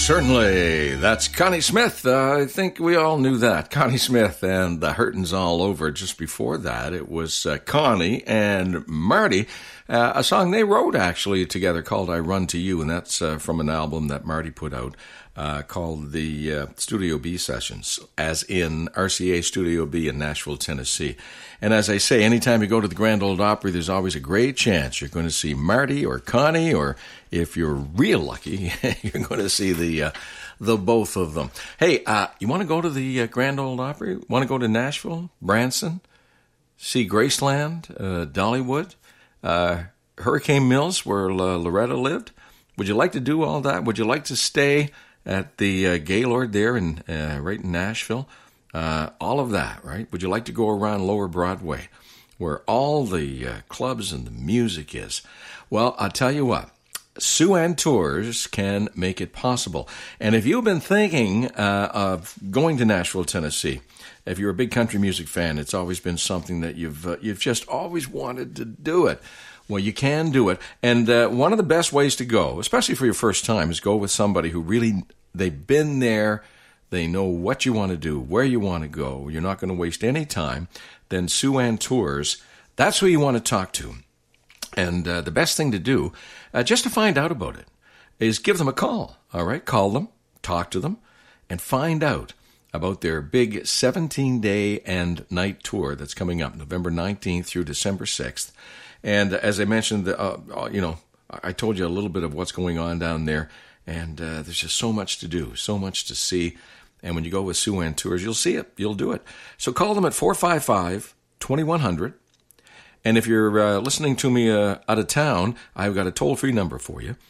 Certainly. That's Connie Smith. I think we all knew that. Connie Smith and the Hurtin's All Over. Just before that, it was Connie and Marty, a song they wrote actually together called I Run to You, and that's from an album that Marty put out called the Studio B Sessions, as in RCA Studio B in Nashville, Tennessee. And as I say, anytime you go to the Grand Ole Opry, there's always a great chance you're going to see Marty or Connie, or if you're real lucky, you're going to see the both of them. Hey, you want to go to the Grand Ole Opry? Want to go to Nashville, Branson, see Graceland, Dollywood, Hurricane Mills, where Loretta lived? Would you like to do all that? Would you like to stay at the Gaylord there in right in Nashville? All of that, right? Would you like to go around Lower Broadway, where all the clubs and the music is? Well, I'll tell you what. Sue-Ann Tours can make it possible. And if you've been thinking of going to Nashville, Tennessee, if you're a big country music fan, it's always been something that you've just always wanted to do it. Well, you can do it. And one of the best ways to go, especially for your first time, is go with somebody who really, they've been there. They know what you want to do, where you want to go. You're not going to waste any time. Then Sue-Ann Tours, that's who you want to talk to. And the best thing to do, just to find out about it, is give them a call, all right? Call them, talk to them, and find out about their big 17-day and night tour that's coming up November 19th through December 6th. And as I mentioned, I told you a little bit of what's going on down there, and there's just so much to do, so much to see. And when you go with Sue-Ann Tours, you'll see it. You'll do it. So call them at 455-2100. And if you're listening to me out of town, I've got a toll-free number for you,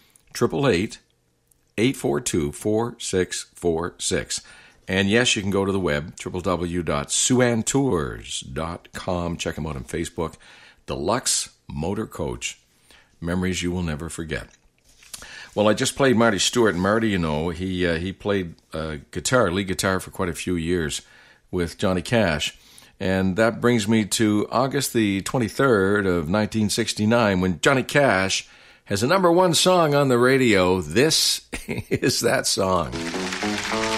888-842-4646. And yes, you can go to the web, www.sueanntours.com. Check them out on Facebook. Deluxe Motor Coach, memories you will never forget. Well, I just played Marty Stuart. Marty, he played lead guitar for quite a few years with Johnny Cash. And that brings me to August the 23rd of 1969, when Johnny Cash has a #1 song on the radio. This is that song.